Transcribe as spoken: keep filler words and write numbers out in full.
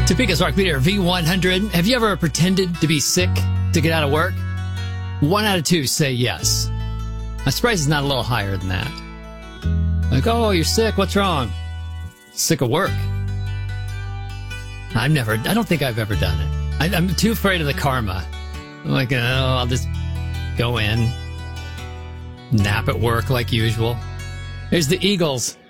Topeka's Rock Meter V one hundred. Have you ever pretended to be sick to get out of work? One out of two say yes. I'm surprised it's not a little higher than that. Like, oh, you're sick. What's wrong? Sick of work. I've never, I don't think I've ever done it. I, I'm too afraid of the karma. I'm like, oh, I'll just go in, nap at work like usual. There's the Eagles.